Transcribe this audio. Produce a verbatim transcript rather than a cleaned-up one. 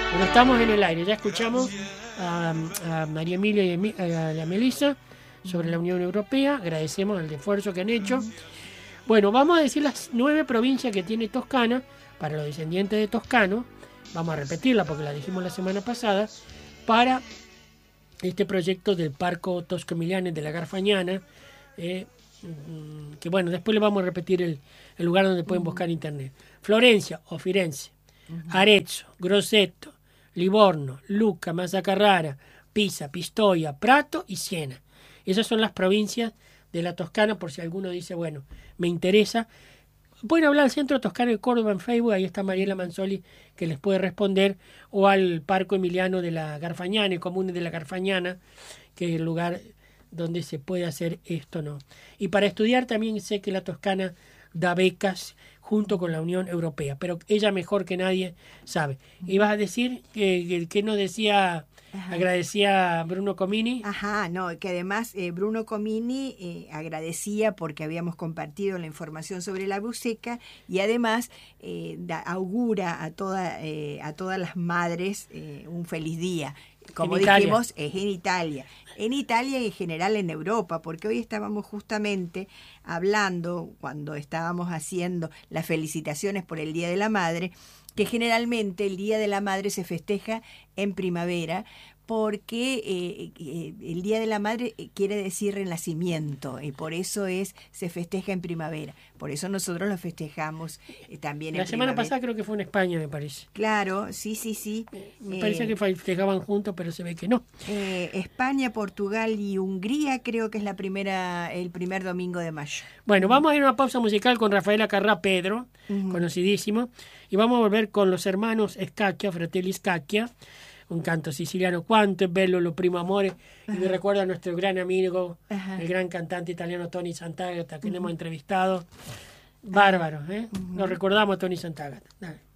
Bueno, estamos en el aire, ya escuchamos a, a María Emilia y a la Melissa sobre la Unión Europea, agradecemos el esfuerzo que han hecho. Bueno, vamos a decir las nueve provincias que tiene Toscana, para los descendientes de toscanos, vamos a repetirla porque la dijimos la semana pasada, para este proyecto del Parco Tosco-Emiliano de la Garfagnana, eh, que bueno, después le vamos a repetir el, el lugar donde pueden buscar en internet. Florencia o Firenze, Arezzo, Grosseto, Livorno, Lucca, Massa Carrara, Pisa, Pistoia, Prato y Siena. Esas son las provincias de la Toscana, por si alguno dice, bueno, me interesa. Pueden hablar al Centro Toscano de Córdoba en Facebook, ahí está Mariela Manzoli que les puede responder, o al Parco Emiliano de la Garfagnana, el Comune de la Garfagnana, que es el lugar donde se puede hacer esto, ¿no? Y para estudiar también sé que la Toscana da becas junto con la Unión Europea, pero ella mejor que nadie sabe. Ibas a decir que, que, que nos decía, ajá, agradecía a Bruno Comini. Ajá, no, que además eh, Bruno Comini eh, agradecía porque habíamos compartido la información sobre la buceca y además eh, da, augura a, toda, eh, a todas las madres eh, un feliz día. Como dijimos, es en Italia. En Italia y en general en Europa, porque hoy estábamos justamente hablando, cuando estábamos haciendo las felicitaciones por el Día de la Madre, que generalmente el Día de la Madre se festeja en primavera, porque eh, eh, el Día de la Madre quiere decir renacimiento y por eso es se festeja en primavera. Por eso nosotros lo festejamos eh, también la en primavera. La semana pasada creo que fue en España, me parece. Claro, sí, sí, sí. Eh, me eh, parece que festejaban juntos, pero se ve que no. Eh, España, Portugal y Hungría creo que es la primera, el primer domingo de mayo. Bueno, vamos a ir a una pausa musical con Rafaela Carrà Pedro, uh-huh, conocidísimo, y vamos a volver con los hermanos Scacchia, Fratelli Scacchia, un canto siciliano, quanto è bello lo primo amore, uh-huh, y me recuerda a nuestro gran amigo, uh-huh, el gran cantante italiano Tony Santagata, que uh-huh, le hemos entrevistado. Bárbaro, ¿eh? Uh-huh. Lo recordamos a Tony Santagata. Dale.